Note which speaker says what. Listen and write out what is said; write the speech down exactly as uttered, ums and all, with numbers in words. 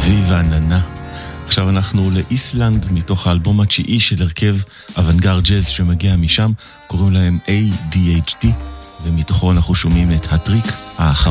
Speaker 1: אביב העננה. עכשיו אנחנו לאיסלנד, מתוך האלבום התשיעי של הרכב אוונגרד ג'אז שמגיע משם, קוראים להם איי די אייץ' די, ומתוכו אנחנו שומעים את הטריק האחרון.